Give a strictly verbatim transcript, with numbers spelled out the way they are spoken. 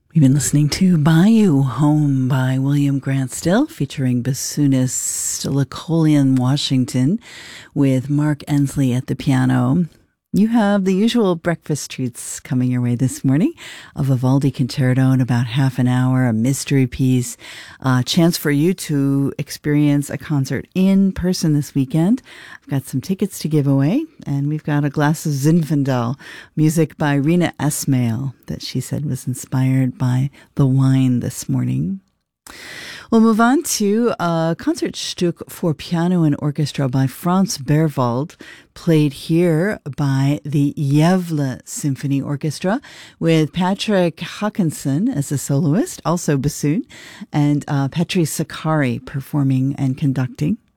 We've been listening to Bayou Home by William Grant Still, featuring bassoonist Lacolian Washington with Mark Ensley at the piano. You have the usual breakfast treats coming your way this morning. A Vivaldi concerto in about half an hour, a mystery piece, a chance for you to experience a concert in person this weekend. I've got some tickets to give away, and we've got a glass of Zinfandel, music by Rina Esmail that she said was inspired by the wine this morning. We'll move on to a Concertstück for piano and orchestra by Franz Berwald, played here by the Gävle Symphony Orchestra with Patrick Hawkinson as a soloist, also bassoon, and uh, Petri Sakari performing and conducting.